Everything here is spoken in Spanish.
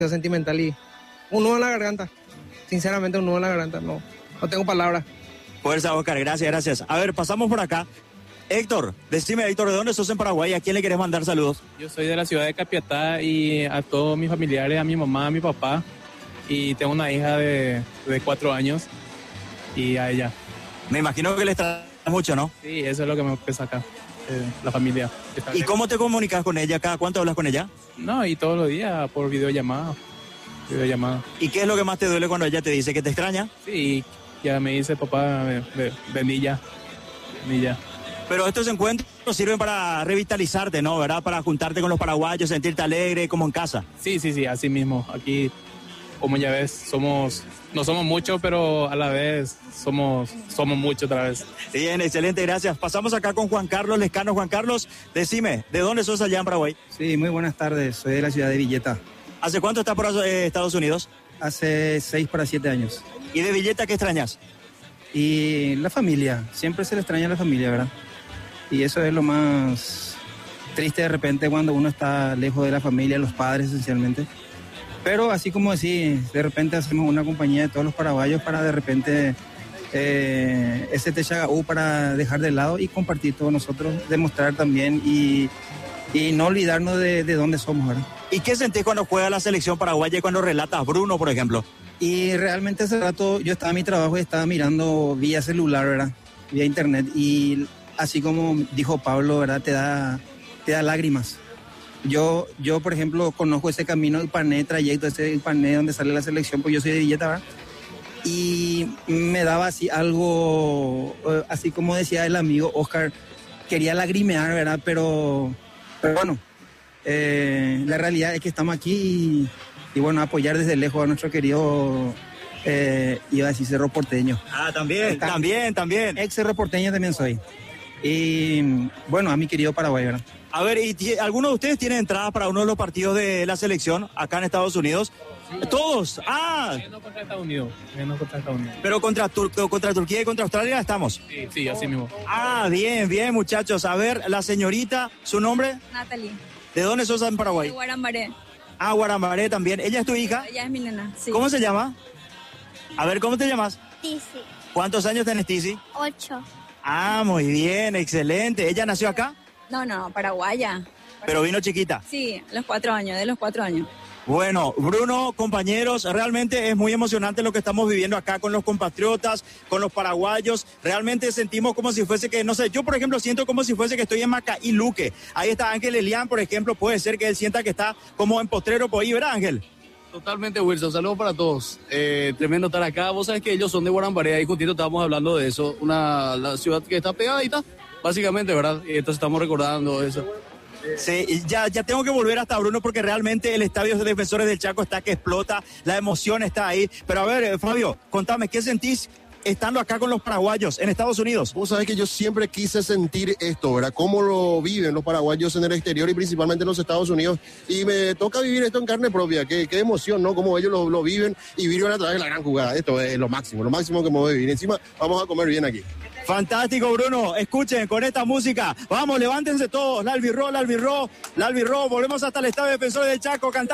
sentimental y un nudo en la garganta. Sinceramente, un nudo en la garganta. No tengo palabras. Fuerza, Oscar. Gracias. A ver, pasamos por acá. Héctor, decime, Héctor, ¿de dónde sos en Paraguay? ¿A quién le querés mandar saludos? Yo soy de la ciudad de Capiatá y a todos mis familiares, a mi mamá, a mi papá. Y tengo una hija de 4 años y a ella. Me imagino que le extrañas mucho, ¿no? Sí, eso es lo que me pesa acá, la familia. ¿Y cómo te comunicas con ella? ¿Cada cuánto hablas con ella? No, y todos los días por videollamada. ¿Y qué es lo que más te duele cuando ella te dice que te extraña? Sí, ya me dice, papá, vení ya. Pero estos encuentros sirven para revitalizarte, ¿no? ¿Verdad? Para juntarte con los paraguayos, sentirte alegre, como en casa. Sí, así mismo. Aquí, como ya ves, no somos muchos, pero a la vez somos muchos otra vez. Bien, excelente, gracias. Pasamos acá con Juan Carlos Lescano. Juan Carlos, decime, ¿de dónde sos allá en Paraguay? Sí, muy buenas tardes. Soy de la ciudad de Villeta. ¿Hace cuánto estás por Estados Unidos? Hace 6 para 7 años. ¿Y de Villeta qué extrañas? Y la familia. Siempre se le extraña a la familia, ¿verdad? Y eso es lo más triste de repente cuando uno está lejos de la familia, los padres esencialmente. Pero así como decís, de repente hacemos una compañía de todos los paraguayos para de repente ese Techagaú para dejar de lado y compartir todos nosotros, demostrar también y no olvidarnos de dónde somos, ¿verdad? ¿Y qué sentís cuando juega la selección paraguaya y cuando relatas Bruno, por ejemplo? Y realmente hace rato yo estaba en mi trabajo y estaba mirando vía celular, ¿verdad? Vía internet y así como dijo Pablo, ¿verdad? Te da lágrimas. Yo, por ejemplo, conozco ese camino, Ipané, trayecto, ese Ipané donde sale la selección, pues yo soy de Villeta, ¿verdad? Y me daba así algo, así como decía el amigo Oscar, quería lagrimear, ¿verdad? Pero bueno, la realidad es que estamos aquí y bueno, apoyar desde lejos a nuestro querido, iba a decir Cerro Porteño. Ah, también. Ex Cerro Porteño también soy. Y bueno, a mi querido Paraguay, ¿verdad? A ver, ¿y alguno de ustedes tiene entradas para uno de los partidos de la selección acá en Estados Unidos? Sí. ¿Todos? ¡Ah! No contra Estados Unidos. Pero contra Turquía y contra Australia estamos. Sí, así mismo. Ah, bien, muchachos. A ver, la señorita, ¿su nombre? Natalie. ¿De dónde sos en Paraguay? De Guarambaré. Ah, Guarambaré también. ¿Ella es tu hija? Ella es mi nena, sí. ¿Cómo se llama? A ver, ¿cómo te llamas? Tizi. ¿Cuántos años tenés, Tizi? 8. Ah, muy bien, excelente. ¿Ella nació acá? No, paraguaya. Pero vino chiquita. Sí, de los 4 años. Bueno, Bruno, compañeros, realmente es muy emocionante lo que estamos viviendo acá con los compatriotas, con los paraguayos. Realmente sentimos como si fuese que, no sé, yo por ejemplo siento como si fuese que estoy en Macaí Luque. Ahí está Ángel Elián, por ejemplo, puede ser que él sienta que está como en Potrero por ahí, ¿verdad, Ángel? Totalmente, Wilson. Saludos para todos. Tremendo estar acá. Vos sabés que ellos son de Guarambaré. Ahí justito estábamos hablando de eso. La ciudad que está pegadita, básicamente, ¿verdad? Y entonces estamos recordando eso. Sí, ya tengo que volver hasta Bruno porque realmente el estadio de Defensores del Chaco está que explota. La emoción está ahí. Pero a ver, Fabio, contame, ¿qué sentís estando acá con los paraguayos en Estados Unidos? Vos sabés que yo siempre quise sentir esto, ¿verdad? Cómo lo viven los paraguayos en el exterior y principalmente en los Estados Unidos. Y me toca vivir esto en carne propia. Qué emoción, ¿no? Cómo ellos lo viven y viven a través de la gran jugada. Esto es lo máximo que podemos vivir. Encima vamos a comer bien aquí. Fantástico, Bruno. Escuchen con esta música. Vamos, levántense todos. La albirró. Volvemos hasta el estadio de Defensores del Chaco cantando.